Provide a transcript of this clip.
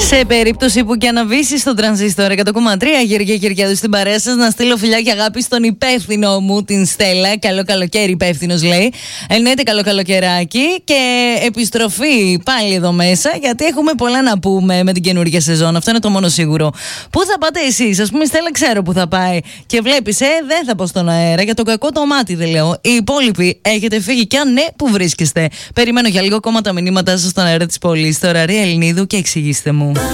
Σε περίπτωση που και αναβήσεις στον τρανζίστορ 100,3, Γεωργία Κυριάδου στην παρέα σας, να στείλω φιλιά και αγάπη στον υπεύθυνο μου, την Στέλλα. Καλό καλοκαίρι, υπεύθυνος λέει. Εννοείται καλό καλοκαιράκι και επιστροφή πάλι εδώ μέσα, γιατί έχουμε πολλά να πούμε με την καινούργια σεζόν. Αυτό είναι το μόνο σίγουρο. Πού θα πάτε εσείς? Ας πούμε, η Στέλλα ξέρω που θα πάει. Και βλέπεις, δεν θα πω στον αέρα, για το κακό το μάτι δεν λέω. Οι υπόλοιποι έχετε φύγει και αν ναι, που βρίσκεστε? Περιμένω για λίγο ακόμα τα μηνύματά σας στον αέρα της πόλης. Τώρα Ρία Ελληνίδου και εξηγήστε μου.